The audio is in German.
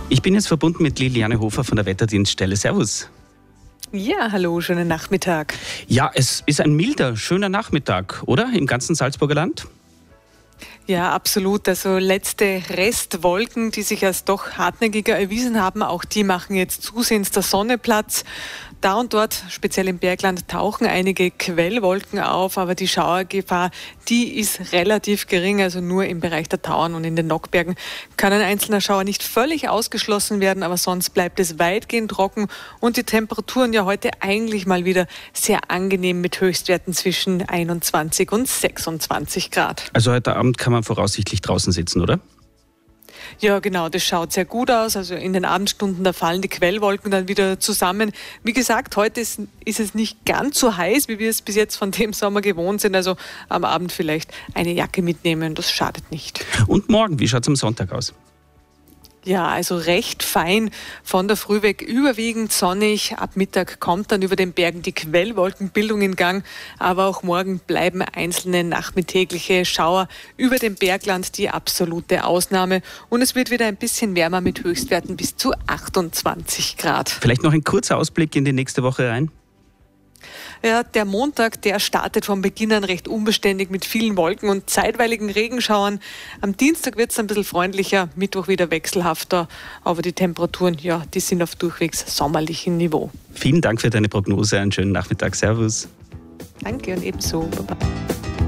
Ich bin jetzt verbunden mit Liliane Hofer von der Wetterdienststelle. Servus. Ja, hallo, schönen Nachmittag. Ja, es ist ein milder, schöner Nachmittag, oder? Im ganzen Salzburger Land? Ja, absolut. Also letzte Restwolken, die sich als doch hartnäckiger erwiesen haben, auch die machen jetzt zusehends der Sonne Platz. Da und dort, speziell im Bergland, tauchen einige Quellwolken auf, aber die Schauergefahr, die ist relativ gering, also nur im Bereich der Tauern und in den Nockbergen kann ein einzelner Schauer nicht völlig ausgeschlossen werden, aber sonst bleibt es weitgehend trocken und die Temperaturen ja heute eigentlich mal wieder sehr angenehm mit Höchstwerten zwischen 21 und 26 Grad. Also heute Abend kann man voraussichtlich draußen sitzen, oder? Ja, genau, das schaut sehr gut aus. Also in den Abendstunden, da fallen die Quellwolken dann wieder zusammen. Wie gesagt, heute ist es nicht ganz so heiß, wie wir es bis jetzt von dem Sommer gewohnt sind. Also am Abend vielleicht eine Jacke mitnehmen, das schadet nicht. Und morgen, wie schaut es am Sonntag aus? Ja, also recht fein, von der Früh weg überwiegend sonnig. Ab Mittag kommt dann über den Bergen die Quellwolkenbildung in Gang. Aber auch morgen bleiben einzelne nachmittägliche Schauer über dem Bergland die absolute Ausnahme. Und es wird wieder ein bisschen wärmer mit Höchstwerten bis zu 28 Grad. Vielleicht noch ein kurzer Ausblick in die nächste Woche rein. Ja, der Montag, der startet von Beginn an recht unbeständig mit vielen Wolken und zeitweiligen Regenschauern. Am Dienstag wird es ein bisschen freundlicher, Mittwoch wieder wechselhafter, aber die Temperaturen, ja, die sind auf durchwegs sommerlichem Niveau. Vielen Dank für deine Prognose, einen schönen Nachmittag, servus. Danke und ebenso. Baba.